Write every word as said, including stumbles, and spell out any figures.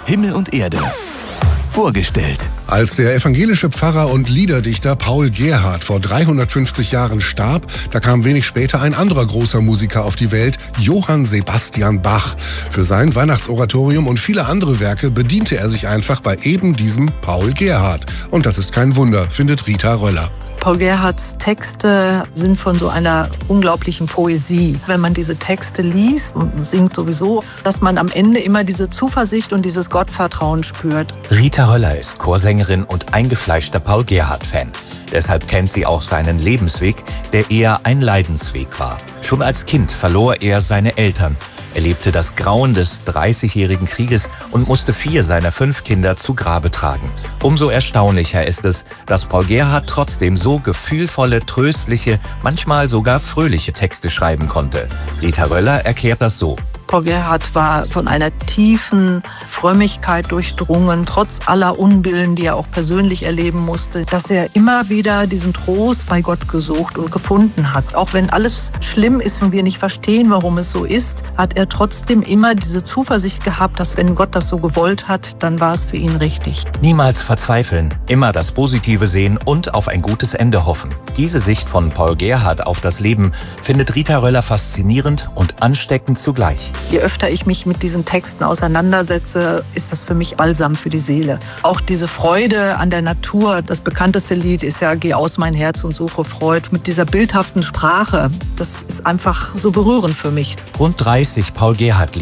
Himmel und Erde. Vorgestellt. Als der evangelische Pfarrer und Liederdichter Paul Gerhardt vor dreihundertfünfzig Jahren starb, da kam wenig später ein anderer großer Musiker auf die Welt, Johann Sebastian Bach. Für sein Weihnachtsoratorium und viele andere Werke bediente er sich einfach bei eben diesem Paul Gerhardt. Und das ist kein Wunder, findet Rita Röller. Paul Gerhardts Texte sind von so einer unglaublichen Poesie. Wenn man diese Texte liest und singt sowieso, dass man am Ende immer diese Zuversicht und dieses Gottvertrauen spürt. Rita Röller ist Chorsängerin und eingefleischter Paul Gerhardt-Fan. Deshalb kennt sie auch seinen Lebensweg, der eher ein Leidensweg war. Schon als Kind verlor er seine Eltern, erlebte das Grauen des dreißigjährigen Krieges und musste vier seiner fünf Kinder zu Grabe tragen. Umso erstaunlicher ist es, dass Paul Gerhardt trotzdem so gefühlvolle, tröstliche, manchmal sogar fröhliche Texte schreiben konnte. Rita Röller erklärt das so. Paul Gerhardt war von einer tiefen Frömmigkeit durchdrungen, trotz aller Unbillen, die er auch persönlich erleben musste, dass er immer wieder diesen Trost bei Gott gesucht und gefunden hat. Auch wenn alles schlimm ist und wir nicht verstehen, warum es so ist, hat er trotzdem immer diese Zuversicht gehabt, dass wenn Gott das so gewollt hat, dann war es für ihn richtig. Niemals verzweifeln, immer das Positive sehen und auf ein gutes Ende hoffen. Diese Sicht von Paul Gerhardt auf das Leben findet Rita Röller faszinierend und ansteckend zugleich. Je öfter ich mich mit diesen Texten auseinandersetze, ist das für mich Balsam für die Seele. Auch diese Freude an der Natur, das bekannteste Lied ist ja Geh aus mein Herz und suche Freud, mit dieser bildhaften Sprache, das ist einfach so berührend für mich. Rund dreißig Paul Gerhardt